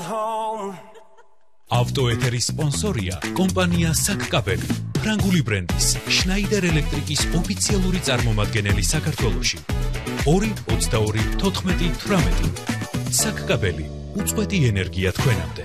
home. ავტოეთერის სპონსორია კომპანია საკკაბელი, ფრანგული ბრენდის შნაიდერ ელექტრიკის ოფიციალური წარმომადგენელი საქართველოში. 2-22-14-18 საკკაბელი, უწყვეტი ენერგია თქვენამდე.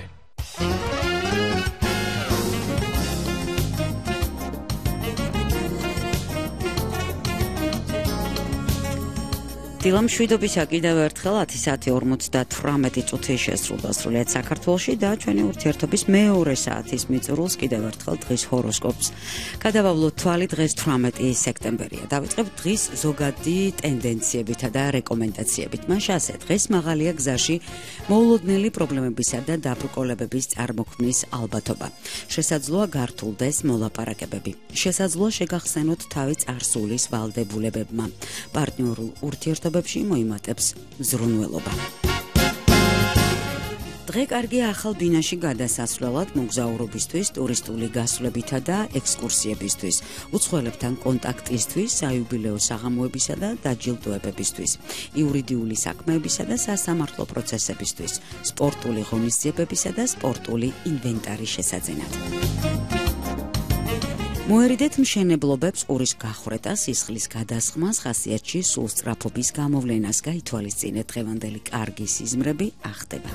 დილამ შვიდობისა კიდევ ერთხელ 10:58 წუთი შესრულდა სრულიად საქართველოში და ჩვენი ურთიერთობის მეორე საათის მიწურულს კიდევ ერთხელ დღის ჰოროსკოპს. გადავავლოთ თვალი დღეს 18 სექტემბერია. დავიწყებთ დღის ზოგადი ტენდენციებითა და რეკომენდაციებით. მაშასე დღეს მაღალია გზაში მოულოდნელი პრობლემებისა და დაბრკოლებების წარმოქმნის ალბათობა. შესაძლოა გართულდეს მოლაპარაკებები. შესაძლოა შეგახსენოთ თავი წარსულის ვალდებულებებმა. პარტნიორულ ურთიერთობებში მოიმატებს ზრუნველობა. დღე კარგია ახალ ბინაში გადასასვლელად, მოგზაურობისთვის, ტურისტული გასვლებითა და ექსკურსიებისთვის, უცხოელებთან კონტაქტისთვის, საიუბილეო საღამოებისა და დაჯილდოებებისთვის, იურიდიული საქმეებისა და სასამართლო პროცესებისთვის, სპორტული ღონისძიებებისა და სპორტული ინვენტარის შესაძენად. მოერიდეთ მშენებლობებს, ყურის გახვრეტას, სისხლის გადასხმას, ხასიათში სულსწრაფობის გამოვლენას, გაითვალისწინეთ დღევანდელი კარგი სიზმრები ახდება.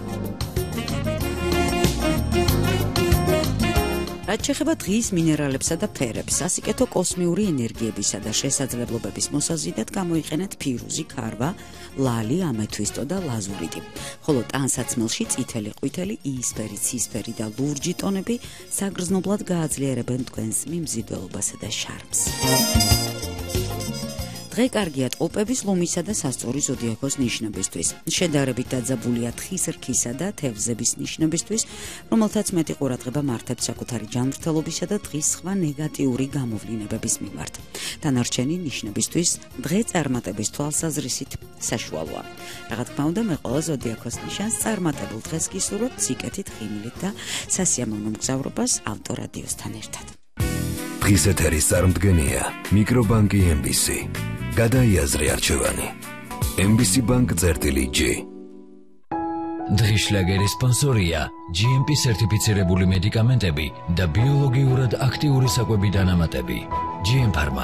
რაც შეეხება დღის მინერალებსა და ფერებს, სასიკეთო კოსმიური ენერგიებისა და შესაძლებლობების მოსაზიდად გამოიყენეთ ფირუზი, ქარვა, ლალი, ამეთვისტო და ლაზურიტი. ხოლო ტანსაცმელში წითელი, ყვითელი, იისფერი, ცისფერი და ლურჯი ტონები საგრძნობლად გააძლიერებენ თქვენს მიმზიდველობასა და შარმს. დღე კარგია ტყუპების, ლომისა და სასწორი ზოდიაქოს ნიშნებისთვის. შედარებით დაძაბულია თხის რქისა და თევზების ნიშნებისთვის, რომელთაც მეტი ყურადღება მართებთ საკუთარი ჯანმრთელობისა და დღის სხვა ნეგატიური გამოვლინებების მიმართ. დანარჩენი ნიშნებისთვის დღე წარმატების თვალსაზრისით საშუალოა. რა თქმა უნდა, მე ყველა ზოდიაქოს ნიშანს წარმატებულ დღეს გისურვებთ სიკეთით, ღიმილით და სასიამოვნო მგზავრობას ავტორადიოსთან ერთად. დღის ეთერის წარმდგენია მიკრობანკი MBC. გადაიაზრე არჩევანი. MBC Bank წერტილი-G. დღის შლაგერის სპონსორია GMP სერტიფიცირებული მედიკამენტები და ბიოლოგიურად აქტიური საკვები დანამატები. GM Pharma